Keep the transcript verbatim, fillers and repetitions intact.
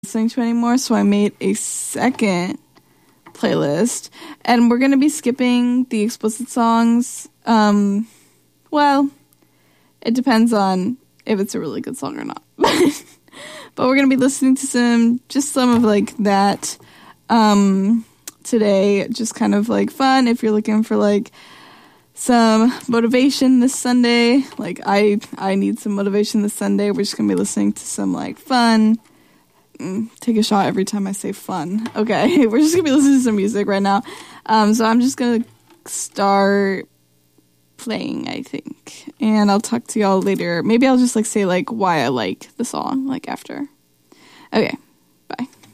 listening to anymore, so I made a second playlist, and we're gonna be skipping the explicit songs. Um, well, it depends on if it's a really good song or not. But we're gonna be listening to some, just some of like that um, today, just kind of like fun. If you're looking for like some motivation this Sunday, like I, I need some motivation this Sunday. We're just gonna be listening to some like fun. Take a shot every time I say fun. Okay, we're just gonna be listening to some music right now. Um, so I'm just gonna start playing, I think, and I'll talk to y'all later. Maybe I'll just like say like why I like the song like after. Okay, bye.